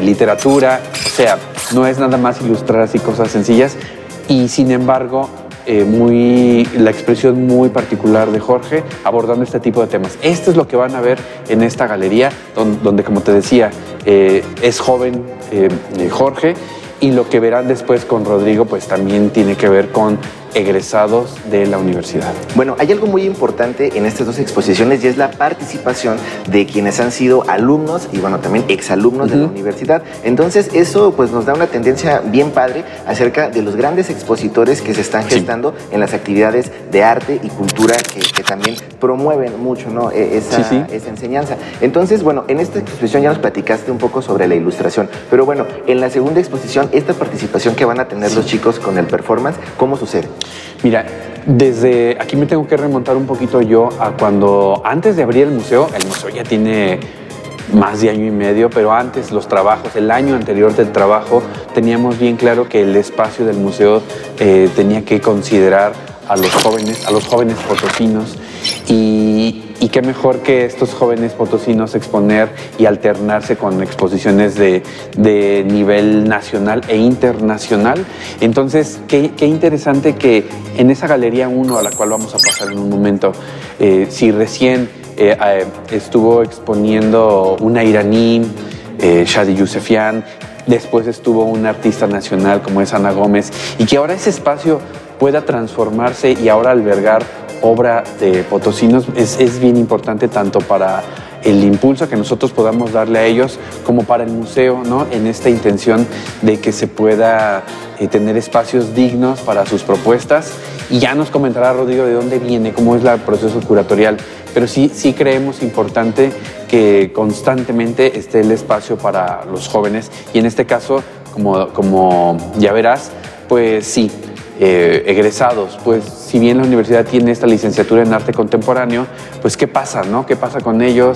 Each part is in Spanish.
literatura, o sea, no es nada más ilustrar así cosas sencillas y sin embargo la expresión muy particular de Jorge abordando este tipo de temas. Esto es lo que van a ver en esta galería donde como te decía, es joven Jorge, y lo que verán después con Rodrigo pues también tiene que ver con egresados de la universidad. Bueno, hay algo muy importante en estas dos exposiciones y es la participación de quienes han sido alumnos y bueno, también exalumnos de la universidad. Entonces eso pues nos da una tendencia bien padre acerca de los grandes expositores que se están gestando en las actividades de arte y cultura que también promueven mucho, ¿no? esa enseñanza. Entonces, bueno, en esta exposición ya nos platicaste un poco sobre la ilustración, pero bueno, en la segunda exposición, esta participación que van a tener los chicos con el performance, ¿cómo sucede? Mira, desde aquí me tengo que remontar un poquito yo a cuando, antes de abrir el museo ya tiene más de año y medio, pero antes los trabajos, el año anterior del trabajo, teníamos bien claro que el espacio del museo tenía que considerar a los jóvenes potosinos y qué mejor que estos jóvenes potosinos exponer y alternarse con exposiciones de nivel nacional e internacional. Entonces, qué interesante que en esa Galería 1 a la cual vamos a pasar en un momento, si recién estuvo exponiendo una iraní, Shadi Yousefian, después estuvo un artista nacional como es Ana Gómez, y que ahora ese espacio pueda transformarse y ahora albergar obra de potosinos es bien importante tanto para el impulso que nosotros podamos darle a ellos como para el museo, ¿no? En esta intención de que se pueda tener espacios dignos para sus propuestas. Y ya nos comentará Rodrigo de dónde viene, cómo es el proceso curatorial, pero sí creemos importante que constantemente esté el espacio para los jóvenes y en este caso, como ya verás, pues sí, egresados, pues si bien la universidad tiene esta licenciatura en arte contemporáneo, pues ¿qué pasa, no? ¿Qué pasa con ellos?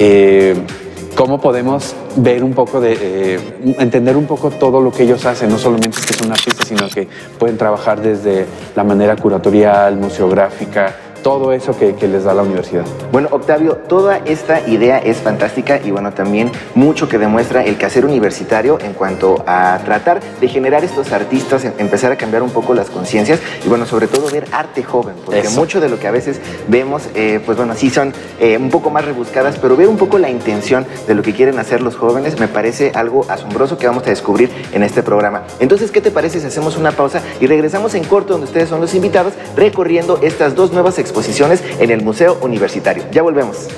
¿Cómo podemos ver un poco entender un poco todo lo que ellos hacen? No solamente es que son artistas, sino que pueden trabajar desde la manera curatorial, museográfica, todo eso que les da la universidad. Bueno, Octavio, toda esta idea es fantástica y bueno, también mucho que demuestra el quehacer universitario en cuanto a tratar de generar estos artistas, empezar a cambiar un poco las conciencias y bueno, sobre todo ver arte joven, porque mucho de lo que a veces vemos, pues bueno, sí son un poco más rebuscadas, pero ver un poco la intención de lo que quieren hacer los jóvenes me parece algo asombroso que vamos a descubrir en este programa. Entonces, ¿qué te parece si hacemos una pausa y regresamos en corto donde ustedes son los invitados recorriendo estas dos nuevas exposiciones en el Museo Universitario? Ya volvemos.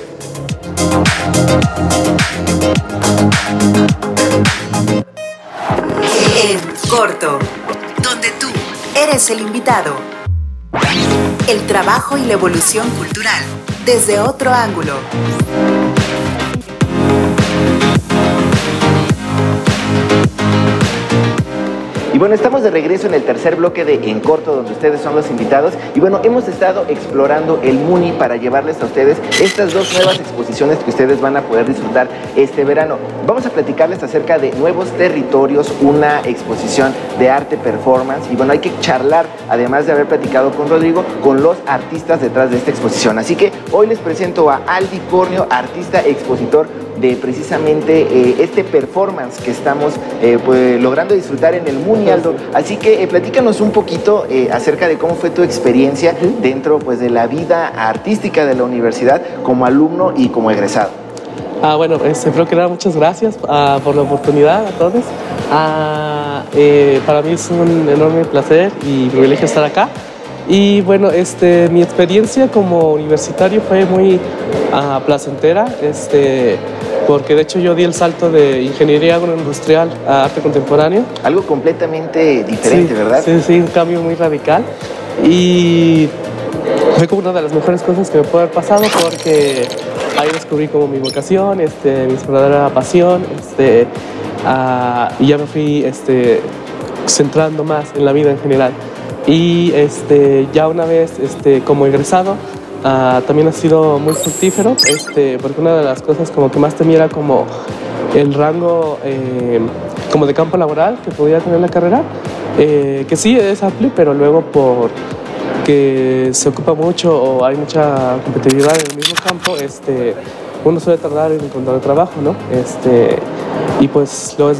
En corto, donde tú eres el invitado. El trabajo y la evolución cultural desde otro ángulo. Y bueno, estamos de regreso en el tercer bloque de En Corto, donde ustedes son los invitados. Y bueno, hemos estado explorando el MUNI para llevarles a ustedes estas dos nuevas exposiciones que ustedes van a poder disfrutar este verano. Vamos a platicarles acerca de nuevos territorios, una exposición de arte performance. Y bueno, hay que charlar, además de haber platicado con Rodrigo, con los artistas detrás de esta exposición. Así que hoy les presento a Aldi Cornio, artista expositor de precisamente este performance que estamos pues, logrando disfrutar en el MUNI, Aldo. Así que platícanos un poquito acerca de cómo fue tu experiencia dentro pues, de la vida artística de la universidad como alumno y como egresado. Bueno, primero que nada, muchas gracias por la oportunidad a todos. Para mí es un enorme placer y privilegio estar acá. Y bueno, mi experiencia como universitario fue muy placentera, porque de hecho yo di el salto de ingeniería agroindustrial a arte contemporáneo. Algo completamente diferente, sí, ¿verdad? Sí, un cambio muy radical. Y fue como una de las mejores cosas que me pudo haber pasado porque ahí descubrí como mi vocación, mi verdadera pasión, y ya me fui centrando más en la vida en general. Y ya una vez como egresado, también ha sido muy fructífero, porque una de las cosas como que más temía era como el rango como de campo laboral que podía tener la carrera, que sí es amplio, pero luego porque se ocupa mucho o hay mucha competitividad en el mismo campo, uno suele tardar en encontrar trabajo, ¿no? Y pues luego es